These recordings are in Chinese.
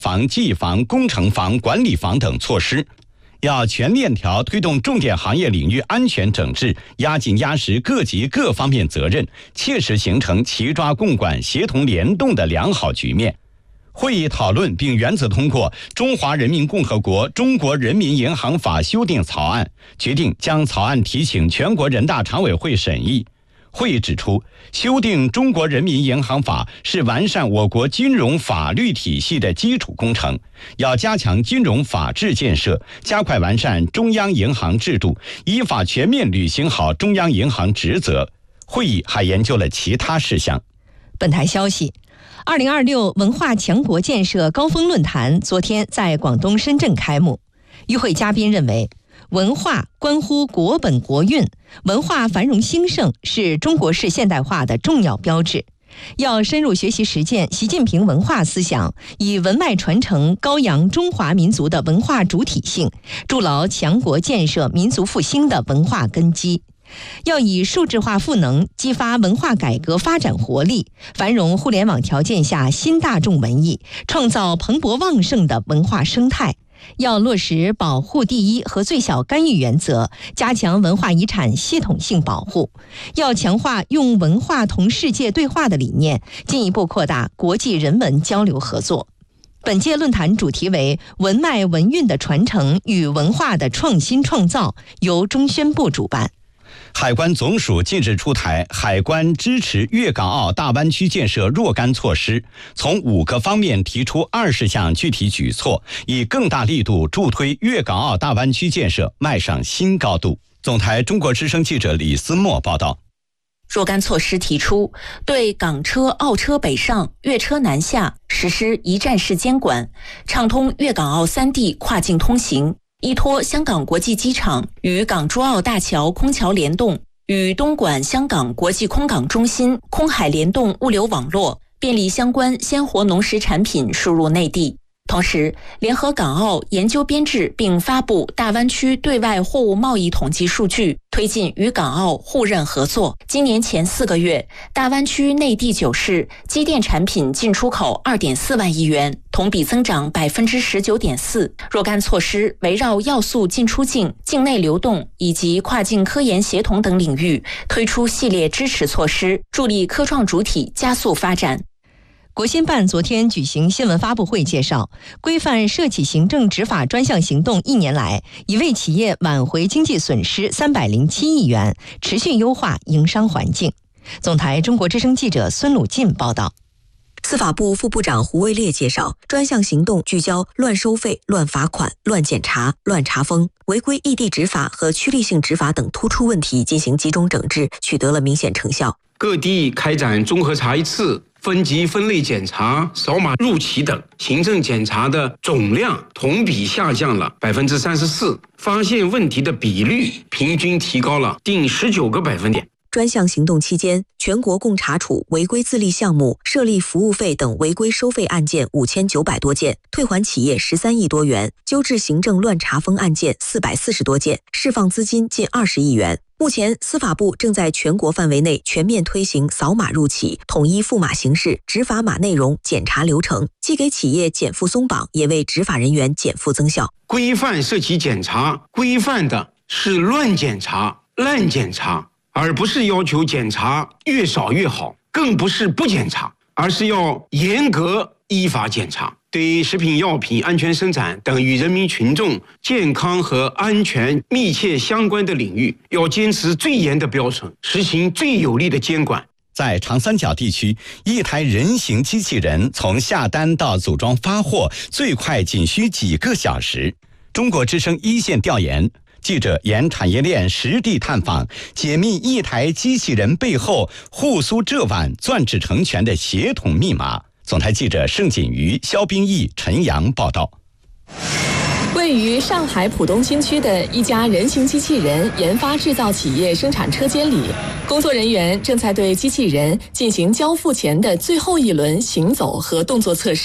房、技房、工程房、管理房等措施。要全链条推动重点行业领域安全整治，压紧压实各级各方面责任，切实形成齐抓共管、协同联动的良好局面。会议讨论并原则通过《中华人民共和国中国人民银行法》修订草案，决定将草案提请全国人大常委会审议。会议指出，修订《中国人民银行法》是完善我国金融法律体系的基础工程，要加强金融法治建设，加快完善中央银行制度，依法全面履行好中央银行职责。会议还研究了其他事项。 本台消息，2026文化强国建设高峰论坛昨天在广东深圳开幕。与会嘉宾认为，文化关乎国本国运，文化繁荣兴盛是中国式现代化的重要标志。要深入学习实践习近平文化思想，以文脉传承高扬中华民族的文化主体性，筑牢强国建设民族复兴的文化根基。要以数字化赋能激发文化改革发展活力，繁荣互联网条件下新大众文艺，创造蓬勃旺盛的文化生态。要落实保护第一和最小干预原则，加强文化遗产系统性保护。要强化用文化同世界对话的理念，进一步扩大国际人文交流合作。本届论坛主题为文脉文运的传承与文化的创新创造，由中宣部主办。 海关总署近日出台海关支持粤港澳大湾区建设若干措施，从5个方面提出20项具体举措，以更大力度助推粤港澳大湾区建设迈上新高度。总台中国之声记者李思墨报道。 若干措施提出，对港车、澳车北上、粤车南下实施一站式监管，畅通粤港澳3地跨境通行，依托香港国际机场与港珠澳大桥空桥联动，与东莞香港国际空港中心空海联动物流网络，便利相关鲜活农食产品输入内地。同时，联合港澳研究编制并发布大湾区对外货物贸易统计数据，推进与港澳互认合作。今年前4个月，大湾区内地9市机电产品进出口2.4万亿元，同比增长19.4%。若干措施围绕要素进出境、境内流动以及跨境科研协同等领域推出系列支持措施，助力科创主体加速发展。 国新办昨天举行新闻发布会介绍，规范涉企行政执法专项行动1年来，已为企业挽回经济损失307亿元，持续优化营商环境。总台中国之声记者孙鲁进报道。 司法部副部长胡卫烈介绍，专项行动聚焦乱收费、乱罚款、乱检查、乱查封，违规异地执法和趋利性执法等突出问题进行集中整治，取得了明显成效。 各地开展综合查一次、分级分类检查、扫码入企等行政检查的总量同比下降了34%，发现问题的比率平均提高了近19个百分点。 专项行动期间，全国共查处违规自立项目、设立服务费等违规收费案件5900多件，退还企业13亿多元，纠治行政乱查封案件440多件，释放资金近20亿元。目前，司法部正在全国范围内全面推行扫码入企，统一付码形式、执法码内容、检查流程，既给企业减负松绑，也为执法人员减负增效。 规范涉企检查，规范的是乱检查、滥检查，而不是要求检查越少越好，更不是不检查，而是要严格依法检查。对食品药品安全生产等与人民群众健康和安全密切相关的领域，要坚持最严的标准，实行最有力的监管。 在长三角地区，一台人形机器人从下单到组装发货，最快仅需几个小时。中国之声一线调研，记者沿产业链实地探访，解密一台机器人背后沪苏浙皖钻制成拳的协同密码。总台记者盛锦瑜、肖冰毅、陈阳报道。 位于上海浦东新区的一家人形机器人研发制造企业生产车间里，工作人员正在对机器人进行交付前的最后一轮行走和动作测试。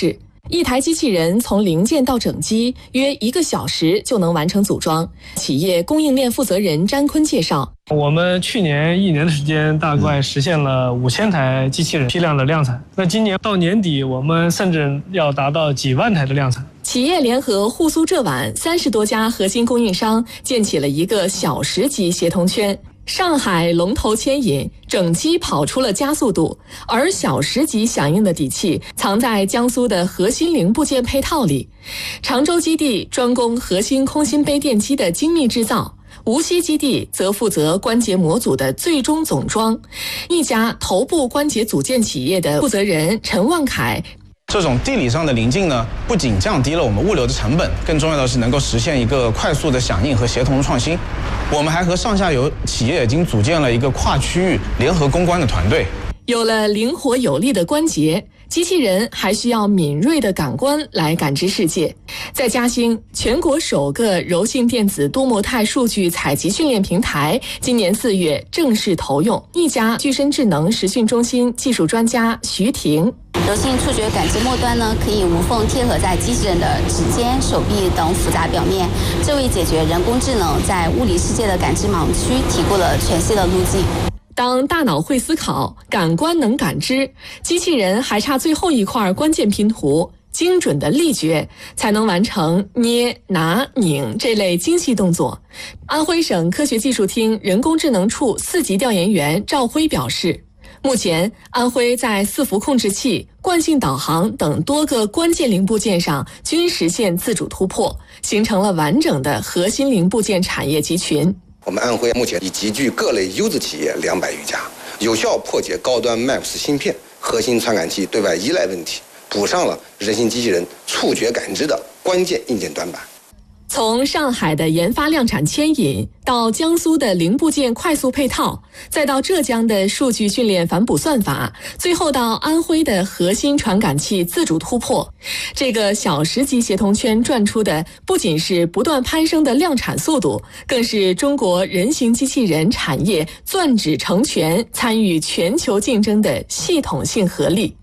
一台机器人从零件到整机约1个小时就能完成组装。企业供应链负责人詹坤介绍， 我们去年1年的时间大概实现了5000台机器人批量的量产，那今年到年底我们甚至要达到几万台的量产。 企业联合沪苏浙皖30多家核心供应商建起了一个小时级协同圈。上海龙头牵引，整机跑出了加速度，而小时级响应的底气藏在江苏的核心零部件配套里。常州基地专攻核心空心杯电机的精密制造，无锡基地则负责关节模组的最终总装。一家头部关节组件企业的负责人陈万凯， 这种地理上的临近呢，不仅降低了我们物流的成本，更重要的是能够实现一个快速的响应和协同创新。我们还和上下游企业已经组建了一个跨区域联合攻关的团队。 有了灵活有力的关节，机器人还需要敏锐的感官来感知世界。在嘉兴，全国首个柔性电子多模态数据采集训练平台今年4月正式投用。一家具身智能实训中心技术专家徐婷， 柔性触觉感知末端呢，可以无缝贴合在机器人的指尖、手臂等复杂表面，这为解决人工智能在物理世界的感知盲区提供了全新的路径。 当大脑会思考，感官能感知，机器人还差最后一块关键拼图——精准的力觉，才能完成捏、拿、拧这类精细动作。安徽省科学技术厅人工智能处4级调研员赵辉表示，目前安徽在伺服控制器、惯性导航等多个关键零部件上均实现自主突破，形成了完整的核心零部件产业集群。 我们安徽目前已集聚各类优质企业200余家，有效破解高端 MAPS 芯片、核心传感器对外依赖问题，补上了人形机器人触觉感知的关键硬件短板。 从上海的研发量产牵引，到江苏的零部件快速配套，再到浙江的数据训练反哺算法，最后到安徽的核心传感器自主突破，这个小时级协同圈转出的不仅是不断攀升的量产速度，更是中国人形机器人产业钻指成全、参与全球竞争的系统性合力。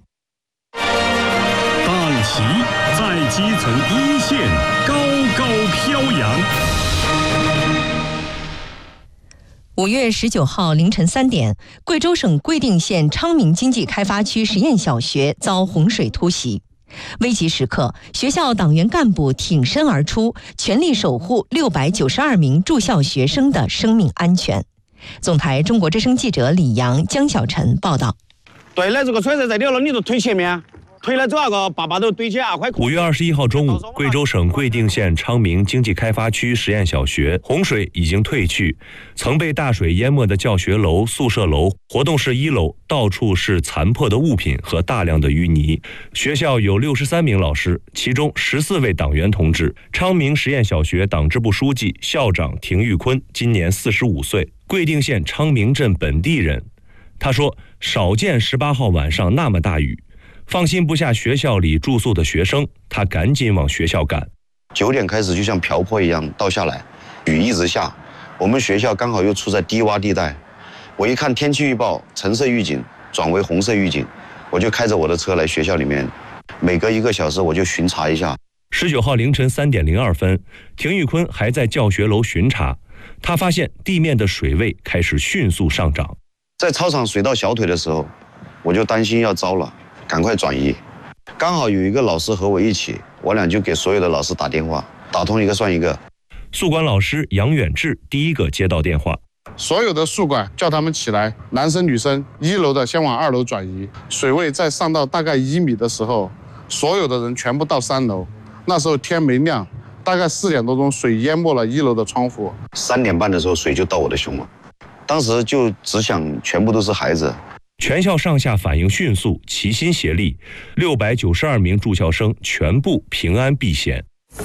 党旗在基层一线高高飘扬。 5月19号凌晨3点，贵州省贵定县昌明经济开发区实验小学遭洪水突袭。危急时刻，学校党员干部挺身而出，全力守护692名住校学生的生命安全。总台中国之声记者李阳、江小晨报道。 对了，这个水在流了，你就推前面。推了这个，把都堆起来，快 ！5月21号中午，贵州省贵定县昌明经济开发区实验小学洪水已经退去，曾被大水淹没的教学楼、宿舍楼、活动室1楼到处是残破的物品和大量的淤泥。学校有63名老师，其中14位党员同志。昌明实验小学党支部书记、校长廷玉坤今年45岁，贵定县昌明镇本地人。他说：“少见18号晚上那么大雨。”放心不下学校里住宿的学生，他赶紧往学校赶。 9点开始就像瓢泼一样倒下来，雨一直下，我们学校刚好又处在低洼地带。我一看天气预报，橙色预警转为红色预警，我就开着我的车来学校里面，每隔1个小时我就巡查一下。 19号凌晨3点02分，廷玉坤还在教学楼巡查，他发现地面的水位开始迅速上涨。 在操场水到小腿的时候，我就担心要糟了，赶快转移。刚好有一个老师和我一起，我俩就给所有的老师打电话，打通一个算一个。 宿管老师杨远志第一个接到电话， 所有的宿管叫他们起来，男生女生1楼的先往2楼转移。水位再上到大概1米的时候，所有的人全部到3楼。那时候天没亮，大概4点多钟，水淹没了1楼的窗户。 3点半的时候，水就到我的胸了。当时就只想全部都是孩子。 全校上下反应迅速，齐心协力，692名住校生全部平安避险。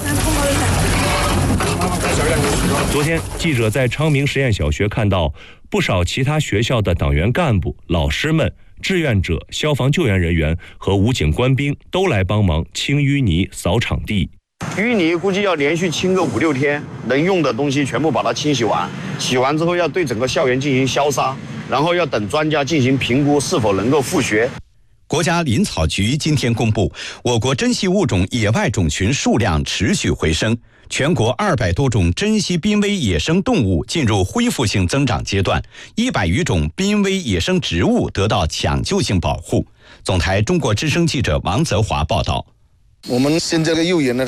昨天，记者在昌明实验小学看到不少其他学校的党员干部、老师们、志愿者、消防救援人员和武警官兵都来帮忙清淤泥、扫场地。 淤泥估计要连续清个5、6天，能用的东西全部把它清洗完。洗完之后要对整个校园进行消杀，然后要等专家进行评估是否能够复学。 国家林草局今天公布，我国珍稀物种野外种群数量持续回升，全国200多种珍稀濒危野生动物进入恢复性增长阶段，100余种濒危野生植物得到抢救性保护。总台中国之声记者王泽华报道。 我们现在的幼园呢，